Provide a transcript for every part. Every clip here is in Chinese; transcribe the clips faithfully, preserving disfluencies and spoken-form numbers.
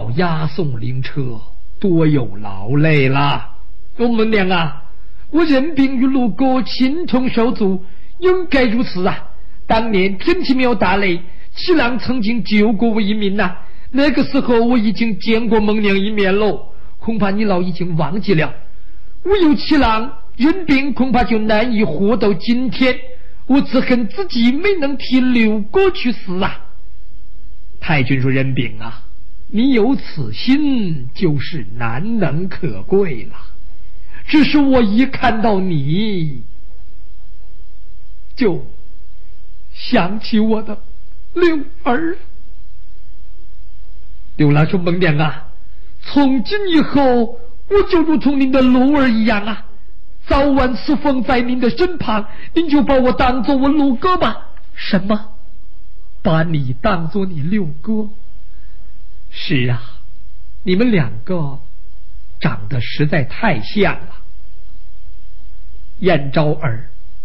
要押送灵车，多有劳累啦。我们娘啊，我任秉与卢哥情同手足，应该如此啊。当年天气没有打雷，七郎曾经救过我一命呐、啊。那个时候我已经见过孟娘一面喽，恐怕你老已经忘记了。我有七郎，任秉恐怕就难以活到今天。我只恨自己没能替刘哥去死啊。太君说：任秉啊，你有此心就是难能可贵了。只是我一看到你，就想起我的六儿。刘郎说：孟娘啊，从今以后我就如同您的卢儿一样啊，早晚侍奉在您的身旁，您就把我当作我卢哥吧。什么？把你当作你六哥？是啊，你们两个长得实在太像了。燕昭儿，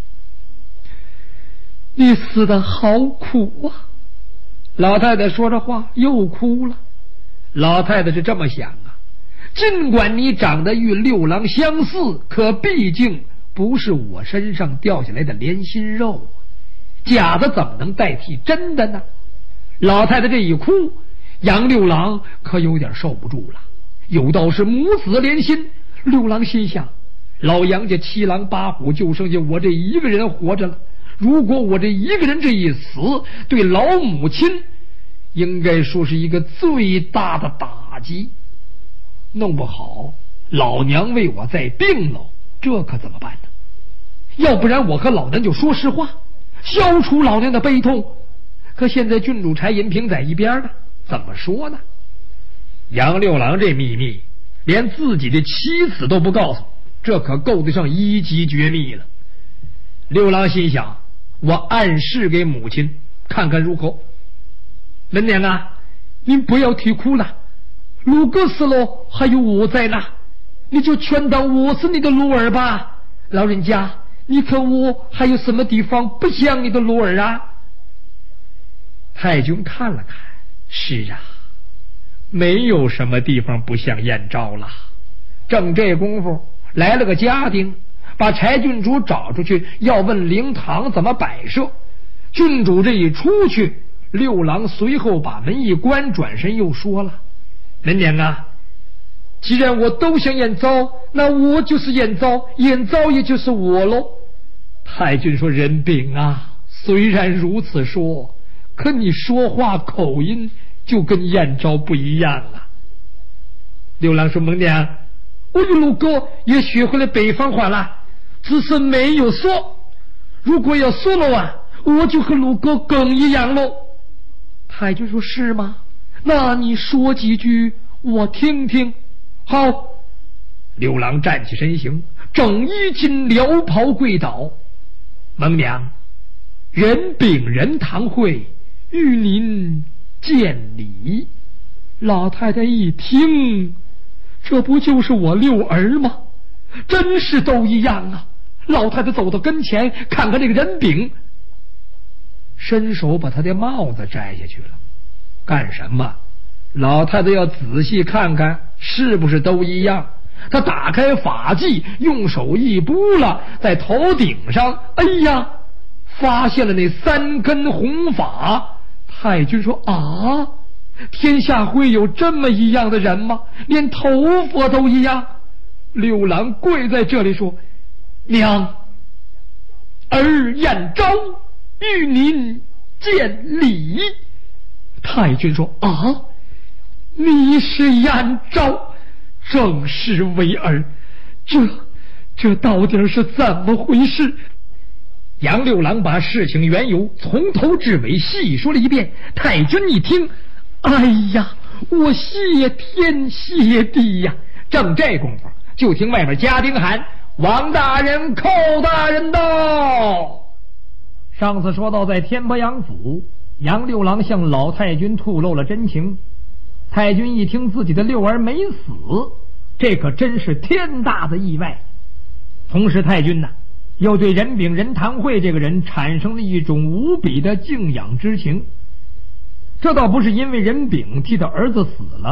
你死得好苦啊。老太太说着话又哭了。老太太是这么想啊，尽管你长得与六郎相似，可毕竟不是我身上掉下来的连心肉，假的怎么能代替真的呢？老太太这一哭，杨六郎可有点受不住了。有道是母子连心，六郎心想，老杨家七狼八虎就剩下我这一个人活着了，如果我这一个人这一死，对老母亲应该说是一个最大的打击，弄不好老娘为我在病了，这可怎么办呢？要不然我和老娘就说实话，消除老娘的悲痛。可现在郡主柴银平在一边呢，怎么说呢？杨六郎这秘密连自己的妻子都不告诉，这可够得上一级绝密了。六郎心想，我暗示给母亲看看如何。门娘啊，您不要啼哭了，卢哥死了还有我在呢，你就全当我是你的卢儿吧。老人家，你看我还有什么地方不像你的卢儿啊？太君看了看，是啊，没有什么地方不像燕昭了。正这功夫来了个家丁，把柴郡主找出去，要问灵堂怎么摆设。郡主这一出去，六郎随后把门一关，转身又说了：门娘啊，既然我都像燕昭，那我就是燕昭，燕昭也就是我喽。太君说：任秉啊，虽然如此说，可你说话口音就跟燕昭不一样啊。六郎说：孟娘，我与卢哥也学会了北方话了，只是没有说，如果要说了啊，我就和卢哥更一样喽。太君说：是吗？那你说几句我听听。好。六郎站起身形，整衣襟撩袍跪倒：孟娘，任秉仁堂会与您见礼。老太太一听，这不就是我六儿吗？真是都一样啊。老太太走到跟前，看看这个任秉，伸手把他的帽子摘下去了。干什么？老太太要仔细看看是不是都一样。他打开发髻，用手一拨了，在头顶上，哎呀，发现了那三根红发。太君说：啊，天下会有这么一样的人吗？连头发都一样。六郎跪在这里说：娘，儿燕昭与您见礼。太君说：啊，你是燕昭？正是为儿，这这到底是怎么回事？杨六郎把事情缘由从头至尾细说了一遍。太君一听，哎呀，我谢天谢地呀！正这功夫，就听外面家丁喊：王大人，寇大人到！上次说到，在天波杨府，杨六郎向老太君吐露了真情。太君一听自己的六儿没死，这可真是天大的意外。同时太君呢，又对任秉任堂会这个人产生了一种无比的敬仰之情。这倒不是因为任秉替他儿子死了，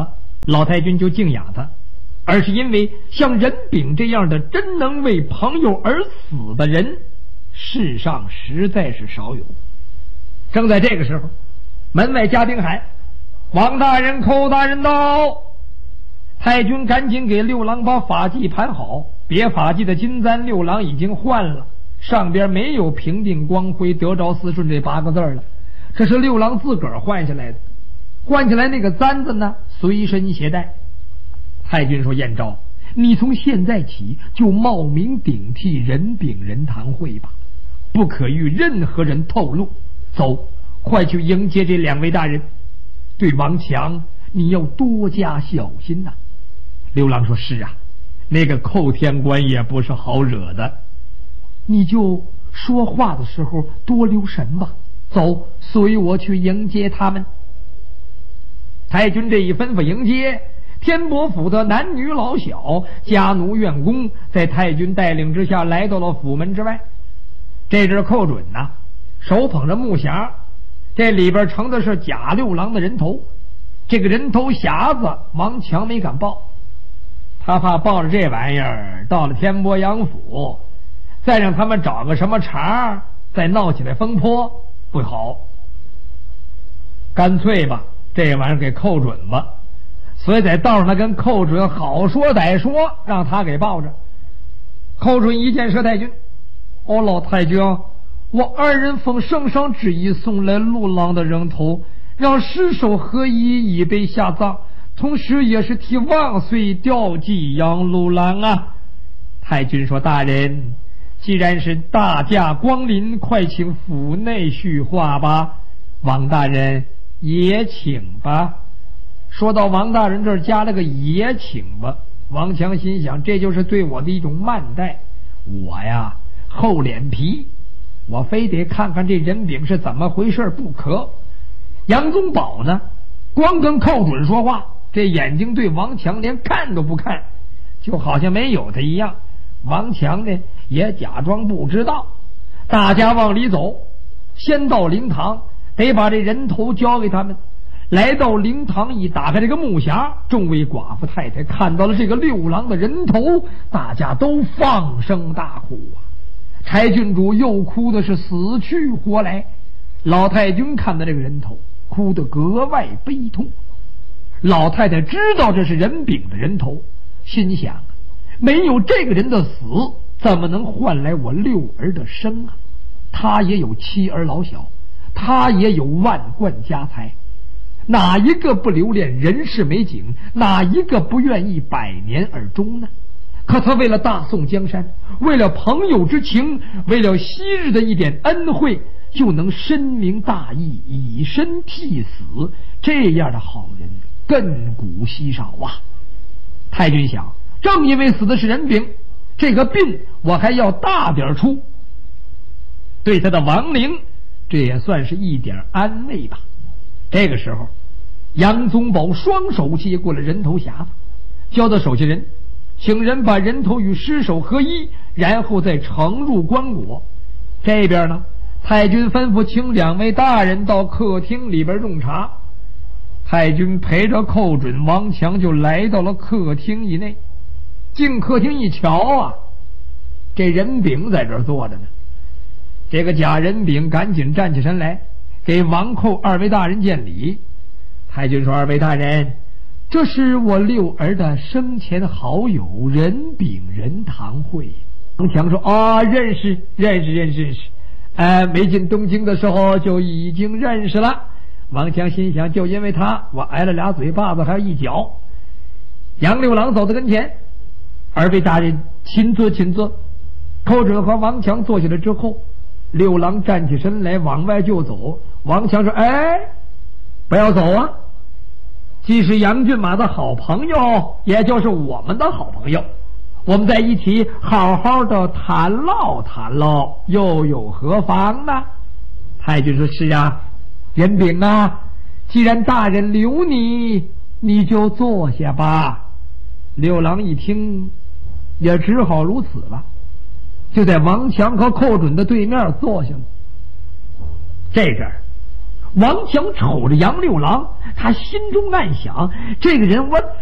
老太君就敬仰他，而是因为像任炳这样的真能为朋友而死的人，世上实在是少有。正在这个时候，门外家丁喊：“王大人，寇大人到！”太君赶紧给六郎把法器盘好，别法器的金簪六郎已经换了，上边没有平定光辉得着思顺这八个字了，这是六郎自个儿换下来的。换下来那个簪子呢，随身携带。太君说：“燕昭，你从现在起就冒名顶替任炳仁堂会吧，不可与任何人透露。走，快去迎接这两位大人。对王强，你要多加小心呐、啊。”刘郎说：“是啊，那个寇天官也不是好惹的，你就说话的时候多留神吧。走，随我去迎接他们。”太君这一吩咐，迎接天伯府的男女老小、家奴院工，在太君带领之下来到了府门之外。这阵寇准呐、啊，手捧着木匣，这里边盛的是贾六郎的人头。这个人头匣子王强没敢抱，他怕抱着这玩意儿到了天波杨府，再让他们找个什么茬，再闹起来风波不好。干脆吧，这玩意儿给寇准吧。所以在道上他跟寇准好说歹说，让他给抱着。寇准一见佘太君：“哦，老太君，我二人奉圣上旨意送来陆郎的人头，让尸首合一，以备下葬，同时也是替万岁吊祭杨陆郎啊。”太君说：“大人，既然是大驾光临，快请府内叙话吧。王大人也请吧。”说到王大人这儿加了个也请吧，王强心想，这就是对我的一种慢待。我呀厚脸皮，我非得看看这任炳是怎么回事不可。杨宗保呢，光跟寇准说话，这眼睛对王强连看都不看，就好像没有他一样。王强呢也假装不知道。大家往里走，先到灵堂，得把这人头交给他们。来到灵堂，一打开这个木匣，众位寡妇太太看到了这个六郎的人头，大家都放声大哭啊！柴郡主又哭的是死去活来。老太君看到这个人头，哭得格外悲痛。老太太知道这是任炳的人头，心想：没有这个人的死，怎么能换来我六儿的生啊？他也有妻儿老小，他也有万贯家财，哪一个不留恋人世美景？哪一个不愿意百年而终呢？可他为了大宋江山，为了朋友之情，为了昔日的一点恩惠，就能深明大义，以身替死，这样的好人亘古稀少啊！太君想，正因为死的是任炳，这个病我还要大点出，对他的亡灵，这也算是一点安慰吧。这个时候，杨宗保双手接过了人头匣子，交到手下人，请人把人头与尸首合一，然后再盛入棺椁。这边呢，太君吩咐请两位大人到客厅里边用茶。太君陪着寇准、王强就来到了客厅以内。进客厅一瞧啊，这任炳在这儿坐着呢。这个贾任炳赶紧站起身来，给王寇二位大人见礼。太君说：“二位大人，这是我六儿的生前好友任炳仁堂会。”王强说：“啊，认识认识认识认识，呃，没进东京的时候就已经认识了。”王强心想，就因为他，我挨了俩嘴巴子，还有一脚。杨六郎走到跟前：“二位大人，请坐请坐。”寇准和王强坐下来之后，六郎站起身来往外就走。王强说：“哎，不要走啊！既是杨骏马的好朋友，也就是我们的好朋友，我们在一起好好的谈唠谈唠，又有何妨呢？”太君说：“是啊，任炳啊，既然大人留你，你就坐下吧。”六郎一听，也只好如此了，就在王强和寇准的对面坐下了。这阵儿， 王强瞅着杨六郎，他心中暗想：这个人我